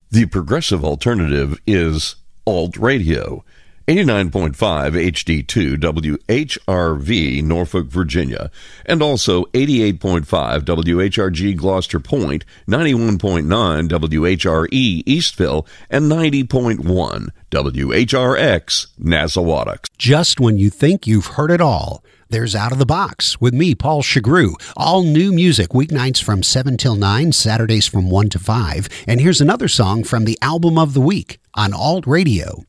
The progressive alternative is Alt Radio. 89.5 HD2 WHRV, Norfolk, Virginia, and also 88.5 WHRG Gloucester Point, 91.9 WHRE Eastville, and 90.1 WHRX Nassawadox. Just when you think you've heard it all, there's Out of the Box with me, Paul Chagru. All new music, weeknights from 7 till 9, Saturdays from 1 to 5. And here's another song from the Album of the Week on Alt Radio.